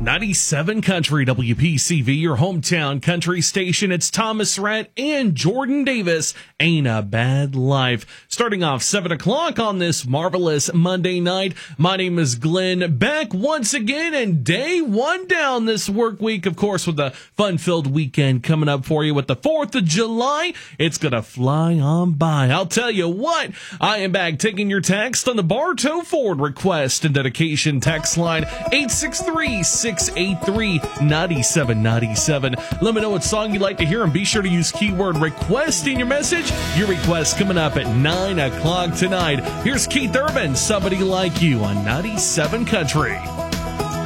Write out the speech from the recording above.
97 Country WPCV, your hometown country station. It's Thomas Rhett and Jordan Davis. Ain't a Bad Life. Starting off 7 o'clock on this marvelous Monday night. My name is Glenn, back once again, and day one down this work week, of course, with a fun-filled weekend coming up for you with the 4th of July. It's gonna fly on by. I'll tell you what, I am back taking your text on the Bartow Ford request and dedication text line 863-683-9797. Let me know what song you'd like to hear, and be sure to use keyword request in your message. Your request coming up at 9 o'clock tonight. Here's Keith Urban, Somebody Like You on 97 Country.